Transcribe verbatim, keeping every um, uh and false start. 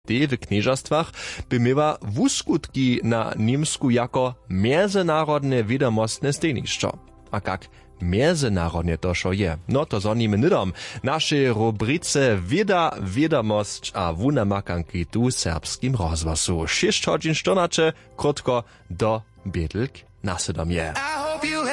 Ty w knieżastwach by miała wuskutki na Niemsku jako międzynarodne wiadomostne stejniszczo. A jak międzynarodnie to szo je? No to zonimy nydom. Nasze rubrice Wieda, Wiadomość a wunamakanki tu serbskim rozgłosu. sześć godzin czternaście, krótko do Bětlk na siedem je.